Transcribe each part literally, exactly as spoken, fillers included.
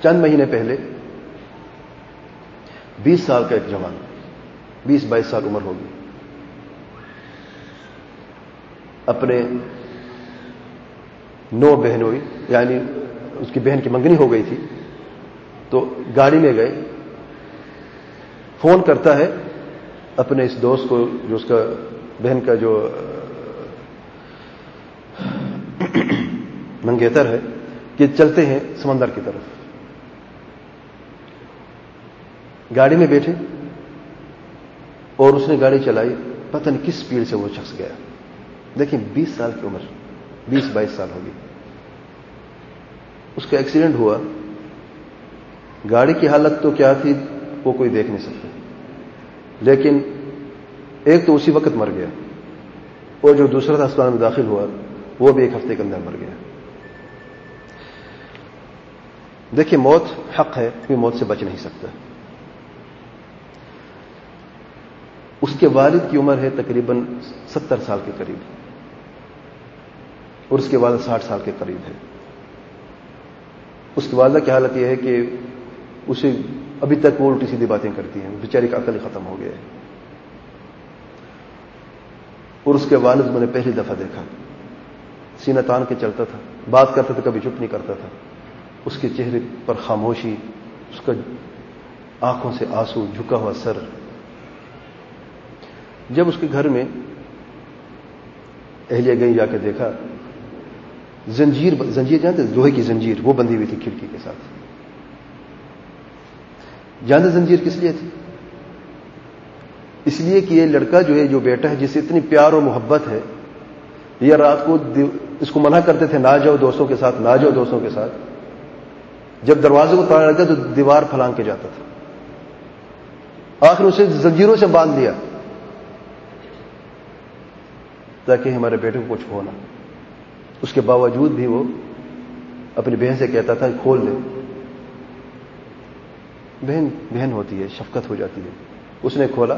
چند مہینے پہلے بیس سال کا ایک جوان، بیس بائیس سال عمر ہوگی، اپنے نو بہنوئی یعنی اس کی بہن کی منگنی ہو گئی تھی، تو گاڑی میں گئے، فون کرتا ہے اپنے اس دوست کو جو اس کا بہن کا جو منگیتر ہے کہ چلتے ہیں سمندر کی طرف۔ گاڑی میں بیٹھے اور اس نے گاڑی چلائی، پتہ نہیں کس سپیڈ سے وہ شخص گیا۔ دیکھیں بیس سال کی عمر، بیس بائیس سال ہوگی، اس کا ایکسیڈنٹ ہوا۔ گاڑی کی حالت تو کیا تھی وہ کوئی دیکھ نہیں سکتا، لیکن ایک تو اسی وقت مر گیا، اور جو دوسرا تھا اسپتال میں داخل ہوا وہ بھی ایک ہفتے کے اندر مر گیا۔ دیکھیں موت حق ہے، کوئی موت سے بچ نہیں سکتا۔ اس کے والد کی عمر ہے تقریباً ستر سال کے قریب، اور اس کے والد ساٹھ سال کے قریب ہے۔ اس کی والدہ کی حالت یہ ہے کہ اسے ابھی تک وہ الٹی سیدھی باتیں کرتی ہیں، بیچاری کا عقل ہی ختم ہو گیا ہے۔ اور اس کے والد میں نے پہلی دفعہ دیکھا، سینہ تان کے چلتا تھا، بات کرتا تھا کبھی چپ نہیں کرتا تھا، اس کے چہرے پر خاموشی، اس کا آنکھوں سے آنسو، جھکا ہوا سر۔ جب اس کے گھر میں اہلیہ گئی، جا کے دیکھا زنجیر زنجیر جانتے لوہے کی زنجیر وہ بندھی ہوئی تھی کھڑکی کے ساتھ۔ جانتے زنجیر کس لیے تھی؟ اس لیے کہ یہ لڑکا جو ہے، جو بیٹا ہے جسے اتنی پیار اور محبت ہے، یہ رات کو اس کو منع کرتے تھے نہ جاؤ دوستوں کے ساتھ، نہ جاؤ دوستوں کے ساتھ۔ جب دروازے کو تالا لگتا تو دیوار پھلانگ کے جاتا تھا، آخر اسے زنجیروں سے باندھ لیا تاکہ ہمارے بیٹے کو کچھ ہو نہ۔ اس کے باوجود بھی وہ اپنی بہن سے کہتا تھا کھول دے۔ بہن بہن ہوتی ہے، شفقت ہو جاتی ہے۔ اس نے کھولا،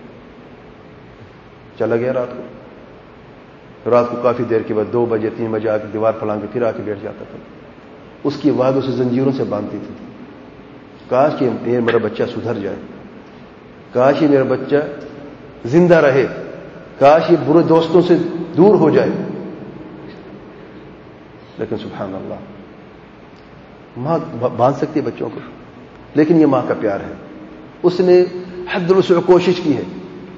چلا گیا رات کو۔ رات کو کافی دیر کے بعد دو بجے تین بجے آ کے دیوار پھلانگ کے پھر آ کے بیٹھ جاتا تھا۔ اس کی آواز اسے زنجیروں سے باندھتی تھی۔ کاش کہ یہ میرا بچہ سدھر جائے، کاش یہ میرا بچہ زندہ رہے، کاش یہ برے دوستوں سے دور ہو جائے۔ لیکن سبحان اللہ، ماں باندھ سکتی ہے بچوں کو، لیکن یہ ماں کا پیار ہے۔ اس نے حد الوسع کوشش کی ہے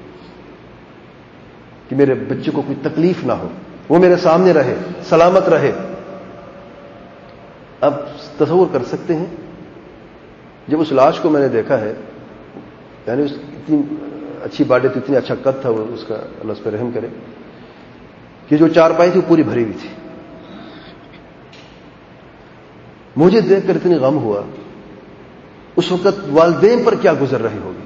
کہ میرے بچے کو کوئی تکلیف نہ ہو، وہ میرے سامنے رہے، سلامت رہے۔ اب تصور کر سکتے ہیں جب اس لاش کو میں نے دیکھا ہے، یعنی اس اتنی اچھی باڈی تھی، اتنی اچھا قد تھا وہ اس کا، اللہ اس پہ رحم کرے، کہ جو چارپائی تھی وہ پوری بھری ہوئی تھی۔ مجھے دیکھ کر اتنی غم ہوا، اس وقت والدین پر کیا گزر رہی ہوگی۔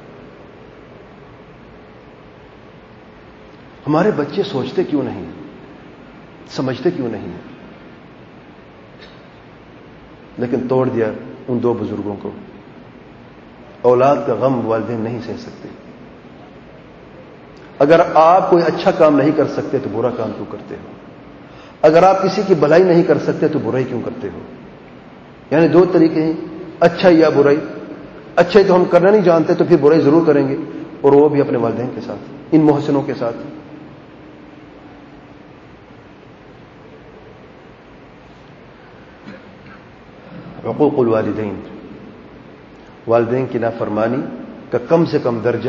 ہمارے بچے سوچتے کیوں نہیں، سمجھتے کیوں نہیں، لیکن توڑ دیا ان دو بزرگوں کو۔ اولاد کا غم والدین نہیں سہ سکتے۔ اگر آپ کوئی اچھا کام نہیں کر سکتے تو برا کام کیوں کرتے ہو؟ اگر آپ کسی کی بھلائی نہیں کر سکتے تو برائی کیوں کرتے ہو؟ یعنی دو طریقے ہیں، اچھا یا برائی۔ اچھائی تو ہم کرنا نہیں جانتے تو پھر برائی ضرور کریں گے، اور وہ بھی اپنے والدین کے ساتھ، ان محسنوں کے ساتھ۔ حقوق الوالدین، والدین کی نافرمانی کا کم سے کم درجہ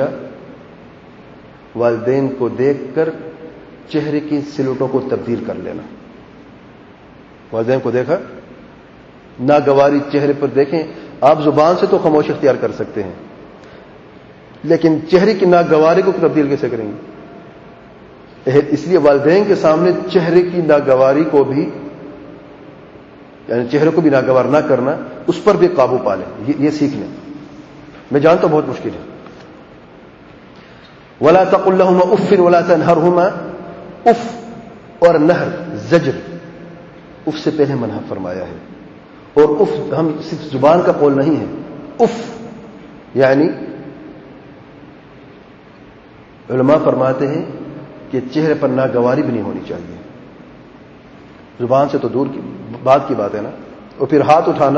والدین کو دیکھ کر چہرے کی سلوٹوں کو تبدیل کر لینا۔ والدین کو دیکھا، ناگواری چہرے پر دیکھیں، آپ زبان سے تو خاموش اختیار کر سکتے ہیں، لیکن چہرے کی ناگواری کو تبدیل کیسے کریں گے؟ اس لیے والدین کے سامنے چہرے کی ناگواری کو بھی، یعنی چہرے کو بھی ناگوار نہ کرنا، اس پر بھی قابو پا لیں، یہ سیکھ لیں۔ میں جانتا ہوں بہت مشکل ہے۔ ولا تقل لهما اف ولا تنهرهما، اف اور نہر زجر، اف سے پہلے منع فرمایا ہے، اور اف ہم صرف زبان کا قول نہیں ہے، اف یعنی علماء فرماتے ہیں کہ چہرے پر ناگواری بھی نہیں ہونی چاہیے، زبان سے تو دور کی بات کی بات ہے نا، اور پھر ہاتھ اٹھانا